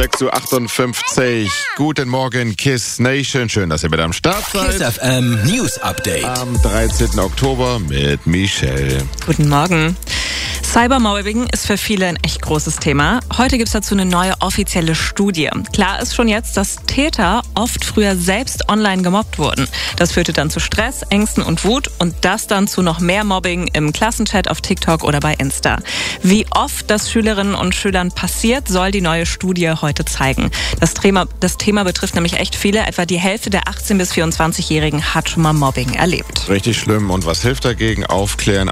6:58 Uhr. Guten Morgen, Kiss Nation. Schön, dass ihr mit am Start seid. Kiss FM News Update. Am 13. Oktober mit Michelle. Guten Morgen. Cybermobbing ist für viele ein echt großes Thema. Heute gibt es dazu eine neue offizielle Studie. Klar ist schon jetzt, dass Täter oft früher selbst online gemobbt wurden. Das führte dann zu Stress, Ängsten und Wut und das dann zu noch mehr Mobbing im Klassenchat, auf TikTok oder bei Insta. Wie oft das Schülerinnen und Schülern passiert, soll die neue Studie heute zeigen. Das Thema betrifft nämlich echt viele. Etwa die Hälfte der 18- bis 24-Jährigen hat schon mal Mobbing erlebt. Richtig schlimm. Und was hilft dagegen? Aufklären,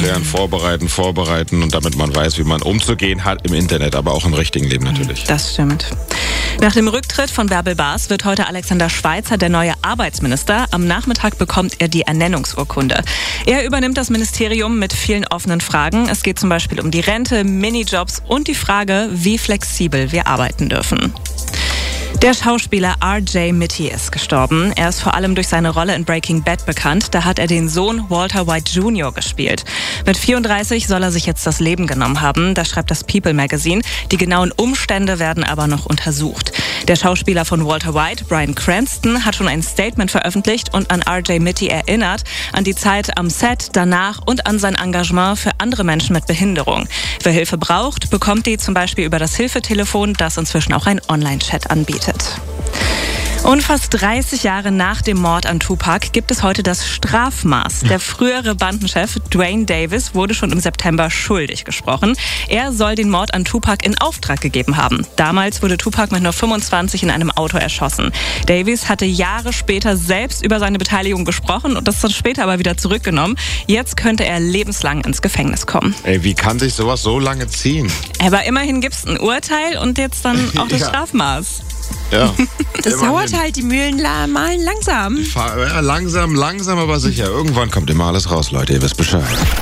vorbereiten und damit man weiß, wie man umzugehen hat im Internet, aber auch im richtigen Leben natürlich. Das stimmt. Nach dem Rücktritt von Bärbel Bas wird heute Alexander Schweitzer der neue Arbeitsminister. Am Nachmittag bekommt er die Ernennungsurkunde. Er übernimmt das Ministerium mit vielen offenen Fragen. Es geht zum Beispiel um die Rente, Minijobs und die Frage, wie flexibel wir arbeiten dürfen. Der Schauspieler R.J. Mitty ist gestorben. Er ist vor allem durch seine Rolle in Breaking Bad bekannt. Da hat er den Sohn Walter White Jr. gespielt. Mit 34 soll er sich jetzt das Leben genommen haben. Das schreibt das People Magazine. Die genauen Umstände werden aber noch untersucht. Der Schauspieler von Walter White, Bryan Cranston, hat schon ein Statement veröffentlicht und an R.J. Mitty erinnert, an die Zeit am Set, danach und an sein Engagement für andere Menschen mit Behinderung. Wer Hilfe braucht, bekommt die zum Beispiel über das Hilfetelefon, das inzwischen auch ein Online-Chat anbietet. Und fast 30 Jahre nach dem Mord an Tupac gibt es heute das Strafmaß. Der frühere Bandenchef Duane Davis wurde schon im September schuldig gesprochen. Er soll den Mord an Tupac in Auftrag gegeben haben. Damals wurde Tupac mit nur 25 in einem Auto erschossen. Davis hatte Jahre später selbst über seine Beteiligung gesprochen und das dann später aber wieder zurückgenommen. Jetzt könnte er lebenslang ins Gefängnis kommen. Ey, wie kann sich sowas so lange ziehen? Aber immerhin gibt es ein Urteil und jetzt dann auch das Strafmaß. Ja. Das dauert halt, die Mühlen malen langsam. Ja, langsam, aber sicher. Irgendwann kommt immer alles raus, Leute. Ihr wisst Bescheid.